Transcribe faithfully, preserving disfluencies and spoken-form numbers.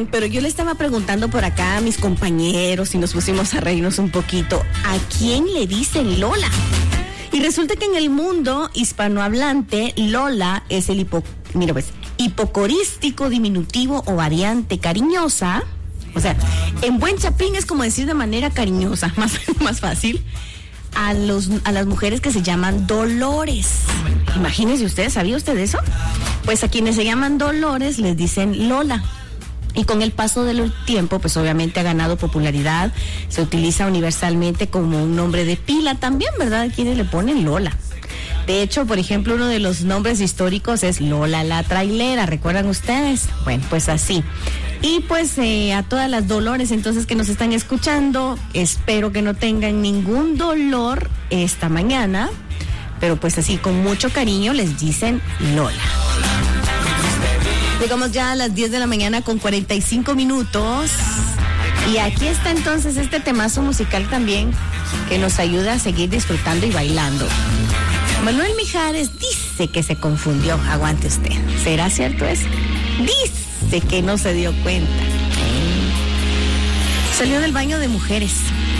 Uh-huh, pero yo le estaba preguntando por acá a mis compañeros y nos pusimos a reírnos un poquito. ¿A quién le dicen Lola? Y resulta que en el mundo hispanohablante, Lola es el hipo, mira pues, hipocorístico diminutivo o variante cariñosa. O sea, en buen chapín es como decir de manera cariñosa, más, más fácil, a, los, a las mujeres que se llaman Dolores. Imagínense ustedes, ¿sabía usted eso? Pues a quienes se llaman Dolores les dicen Lola. Y con el paso del tiempo, pues obviamente ha ganado popularidad, se utiliza universalmente como un nombre de pila también, ¿verdad? Quienes le ponen Lola. De hecho, por ejemplo, uno de los nombres históricos es Lola la trailera, ¿recuerdan ustedes? Bueno, pues así. Y pues eh, a todas las Dolores entonces que nos están escuchando, espero que no tengan ningún dolor esta mañana, pero pues así con mucho cariño les dicen Lola. Llegamos ya a las diez de la mañana con cuarenta y cinco minutos. Y aquí está entonces este temazo musical también que nos ayuda a seguir disfrutando y bailando. Manuel Mijares dice que se confundió. Aguante usted. ¿Será cierto eso? Dice que no se dio cuenta. Salió del baño de mujeres.